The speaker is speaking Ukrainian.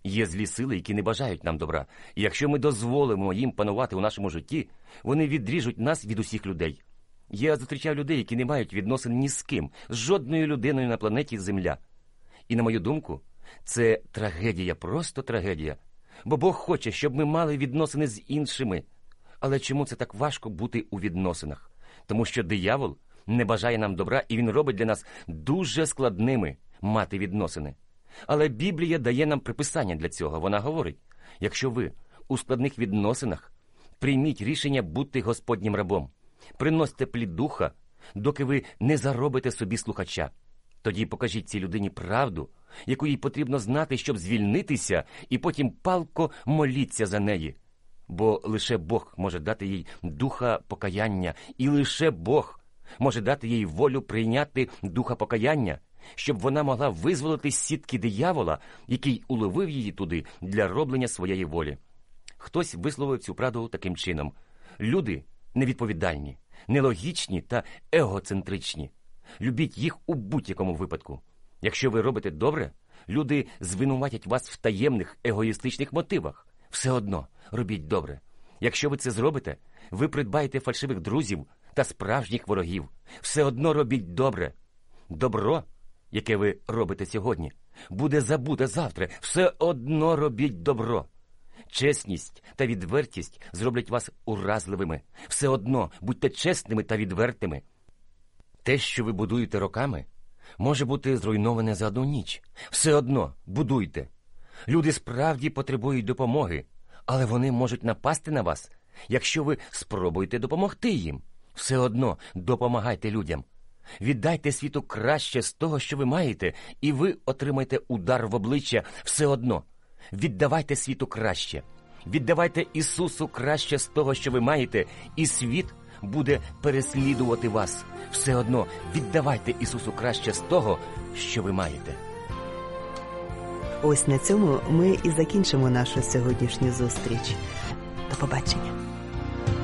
Є злі сили, які не бажають нам добра. І якщо ми дозволимо їм панувати у нашому житті, вони відріжуть нас від усіх людей. Я зустрічав людей, які не мають відносин ні з ким, з жодною людиною на планеті Земля. І, на мою думку, це трагедія, просто трагедія. Бо Бог хоче, щоб ми мали відносини з іншими. Але чому це так важко бути у відносинах? Тому що диявол не бажає нам добра, і він робить для нас дуже складними мати відносини. Але Біблія дає нам приписання для цього. Вона говорить, якщо ви у складних відносинах, прийміть рішення бути Господнім рабом. Приносьте плід духа, доки ви не заробите собі слухача. Тоді покажіть цій людині правду, яку їй потрібно знати, щоб звільнитися, і потім палко моліться за неї. Бо лише Бог може дати їй духа покаяння, і лише Бог може дати їй волю прийняти духа покаяння, щоб вона могла визволити з сітки диявола, який уловив її туди для роблення своєї волі. Хтось висловив цю правду таким чином. Люди невідповідальні, нелогічні та егоцентричні. Любіть їх у будь-якому випадку. Якщо ви робите добре, люди звинуватять вас в таємних егоїстичних мотивах. Все одно робіть добре. Якщо ви це зробите, ви придбаєте фальшивих друзів та справжніх ворогів. Все одно робіть добре. Добро, яке ви робите сьогодні, буде забуте завтра. Все одно робіть добро. Чесність та відвертість зроблять вас уразливими. Все одно будьте чесними та відвертими. Те, що ви будуєте роками, може бути зруйноване за одну ніч. Все одно будуйте. Люди справді потребують допомоги, але вони можуть напасти на вас, якщо ви спробуєте допомогти їм. Все одно допомагайте людям. Віддайте світу краще з того, що ви маєте, і ви отримаєте удар в обличчя. Все одно. Віддавайте світу краще. Віддавайте Ісусу краще з того, що ви маєте, і світ буде переслідувати вас. Все одно віддавайте Ісусу краще з того, що ви маєте. Ось на цьому ми і закінчимо нашу сьогоднішню зустріч. До побачення.